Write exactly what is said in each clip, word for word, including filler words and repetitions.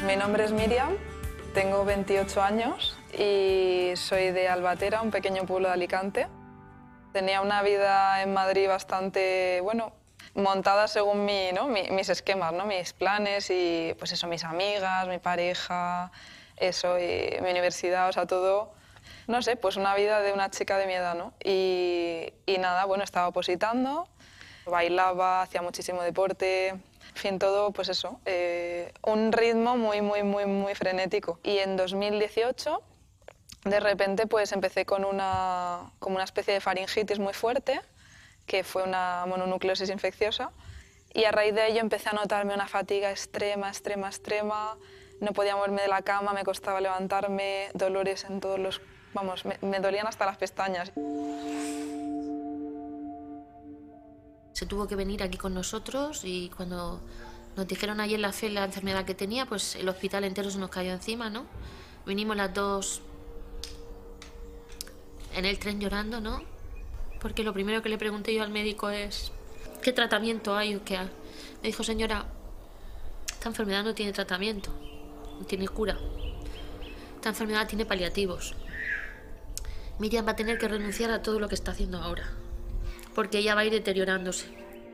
Mi nombre es Miriam, tengo veintiocho años y soy de Albatera, un pequeño pueblo de Alicante. Tenía una vida en Madrid bastante, bueno, montada según mi, ¿no? mi, mis esquemas, ¿no? Mis planes y pues eso, mis amigas, mi pareja, eso, y mi universidad, o sea, todo, no sé, pues una vida de una chica de mi edad, ¿no? Y, y nada, bueno, estaba opositando, bailaba, hacía muchísimo deporte, en fin, todo, pues eso, eh, un ritmo muy, muy, muy, muy frenético. Y en dos mil dieciocho, de repente, pues empecé con una, como una especie de faringitis muy fuerte, que fue una mononucleosis infecciosa, y a raíz de ello empecé a notarme una fatiga extrema, extrema, extrema, no podía moverme de la cama, me costaba levantarme, dolores en todos los... vamos, me, me dolían hasta las pestañas. Se tuvo que venir aquí con nosotros y cuando nos dijeron ayer la fe la enfermedad que tenía, pues el hospital entero se nos cayó encima, ¿no? Vinimos las dos en el tren llorando, ¿no? Porque lo primero que le pregunté yo al médico es ¿qué tratamiento hay o qué hay? Me dijo, señora, esta enfermedad no tiene tratamiento, no tiene cura. Esta enfermedad tiene paliativos. Miriam va a tener que renunciar a todo lo que está haciendo ahora, porque ella va a ir deteriorándose.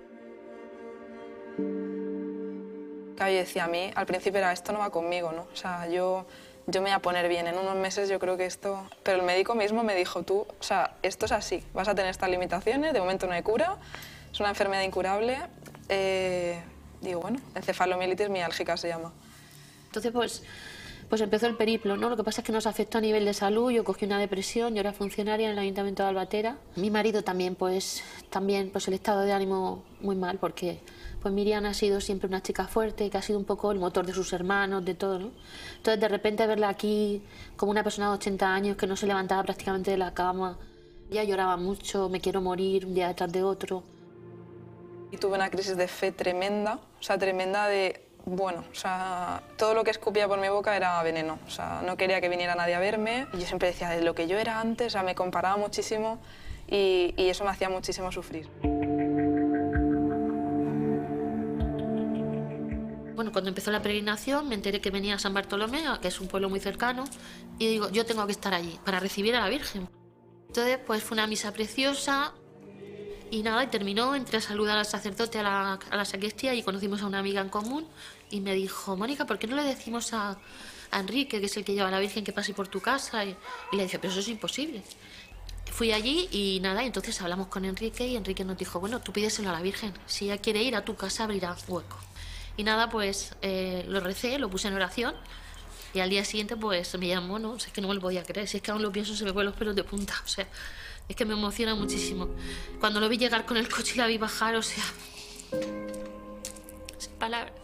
Yo decía a mí, al principio era, esto no va conmigo, ¿no? O sea, yo, yo me voy a poner bien, en unos meses yo creo que esto... Pero el médico mismo me dijo, tú, o sea, esto es así, vas a tener estas limitaciones, de momento no hay cura, es una enfermedad incurable. Eh, digo, bueno, encefalomielitis miálgica se llama. Entonces, pues, pues empezó el periplo, ¿no? Lo que pasa es que nos afectó a nivel de salud, yo cogí una depresión, yo era funcionaria en el Ayuntamiento de Albatera. Mi marido también, pues, también, pues el estado de ánimo muy mal, porque pues Miriam ha sido siempre una chica fuerte, que ha sido un poco el motor de sus hermanos, de todo, ¿no? Entonces, de repente verla aquí como una persona de ochenta años que no se levantaba prácticamente de la cama, ya lloraba mucho, me quiero morir, un día detrás de otro. Y tuve una crisis de fe tremenda, o sea, tremenda de... Bueno, o sea, todo lo que escupía por mi boca era veneno. O sea, no quería que viniera nadie a verme. Y yo siempre decía, de lo que yo era antes, o sea, me comparaba muchísimo y, y eso me hacía muchísimo sufrir. Bueno, cuando empezó la peregrinación me enteré que venía a San Bartolomé, que es un pueblo muy cercano, y digo, yo tengo que estar allí para recibir a la Virgen. Entonces, pues fue una misa preciosa y nada, y terminó, entré a saludar al sacerdote a la, a la sacristía y conocimos a una amiga en común y me dijo, Mónica, ¿por qué no le decimos a, a Enrique, que es el que lleva a la Virgen, que pase por tu casa? Y, y le dije, pero eso es imposible. Fui allí y nada, y entonces hablamos con Enrique y Enrique nos dijo, bueno, tú pídeselo a la Virgen, si ella quiere ir a tu casa abrirá hueco. Y nada, pues eh, lo recé, lo puse en oración y al día siguiente pues me llamó, ¿no? O sea, es que no me lo podía creer, si es que aún lo pienso se me ponen los pelos de punta, o sea, es que me emociona muchísimo. Cuando lo vi llegar con el coche y la vi bajar, o sea, sin palabras.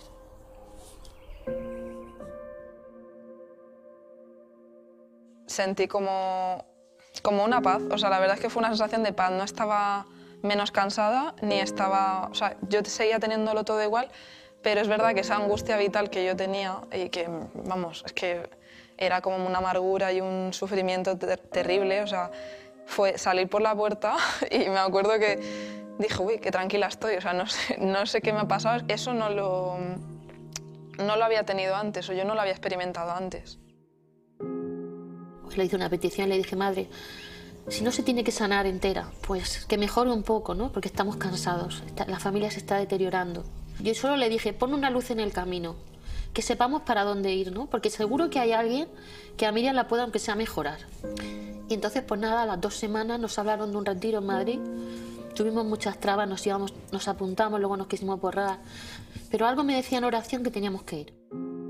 Sentí como, como una paz, o sea, la verdad es que fue una sensación de paz, no estaba menos cansada ni estaba, o sea, yo seguía teniéndolo todo igual, pero es verdad que esa angustia vital que yo tenía y que, vamos, es que era como una amargura y un sufrimiento ter terrible, o sea, fue salir por la puerta y me acuerdo que dije, uy, qué tranquila estoy, o sea, no sé, no sé qué me ha pasado, eso no lo, no lo había tenido antes o yo no lo había experimentado antes. Pues le hice una petición, le dije, madre, si no se tiene que sanar entera, pues que mejore un poco, ¿no? Porque estamos cansados, la familia se está deteriorando. Yo solo le dije, pon una luz en el camino, que sepamos para dónde ir, ¿no? Porque seguro que hay alguien que a Miriam la pueda, aunque sea, mejorar. Y entonces, pues nada, a las dos semanas nos hablaron de un retiro en Madrid. Tuvimos muchas trabas, nos íbamos, nos apuntamos, luego nos quisimos borrar. Pero algo me decía en oración que teníamos que ir.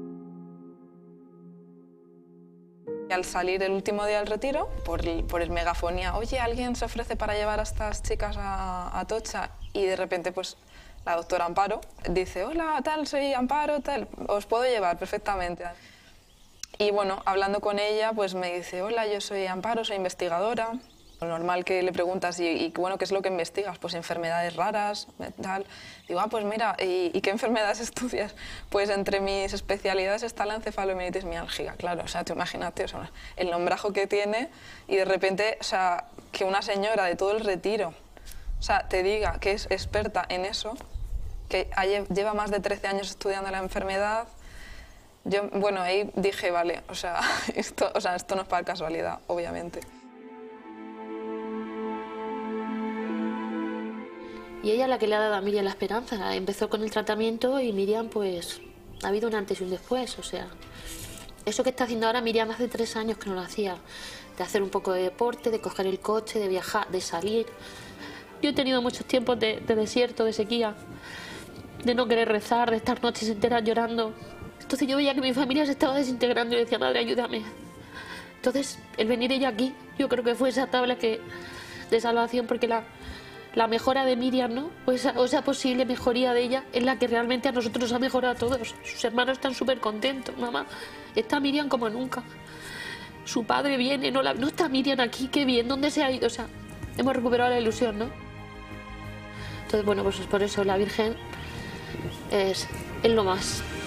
Al salir el último día del retiro, por el, por el megafonía, oye, ¿alguien se ofrece para llevar a estas chicas a, a Atocha? Y de repente, pues, la doctora Amparo dice, hola, tal, soy Amparo, tal, os puedo llevar perfectamente. Y bueno, hablando con ella, pues me dice, hola, yo soy Amparo, soy investigadora. Lo normal que le preguntas, y, y bueno, ¿qué es lo que investigas? Pues enfermedades raras, tal. Digo, ah, pues mira, ¿y, ¿y qué enfermedades estudias? Pues entre mis especialidades está la encefalomielitis miálgica, claro, o sea, tú imagínate, o sea, el nombrajo que tiene y de repente, o sea, que una señora de todo el retiro, o sea, te diga que es experta en eso, que lleva más de trece años estudiando la enfermedad, Yo, bueno, ahí dije, vale, o sea, esto, o sea, esto no es para casualidad, obviamente. Y ella es la que le ha dado a Miriam la esperanza. Empezó con el tratamiento y Miriam, pues, ha habido un antes y un después, o sea... Eso que está haciendo ahora Miriam hace tres años que no lo hacía. De hacer un poco de deporte, de coger el coche, de viajar, de salir. Yo he tenido muchos tiempos de, de desierto, de sequía, de no querer rezar, de estar noches enteras llorando. Entonces yo veía que mi familia se estaba desintegrando y decía, madre, ayúdame. Entonces, el venir ella aquí, yo creo que fue esa tabla que, de salvación, porque la, la mejora de Miriam, ¿no? O esa, o esa posible mejoría de ella es la que realmente a nosotros nos ha mejorado a todos. Sus hermanos están súper contentos, mamá. Está Miriam como nunca. Su padre viene, no, la, no está Miriam aquí, qué bien, ¿dónde se ha ido? O sea, hemos recuperado la ilusión, ¿no? Entonces, bueno, pues por eso la Virgen es, es lo más.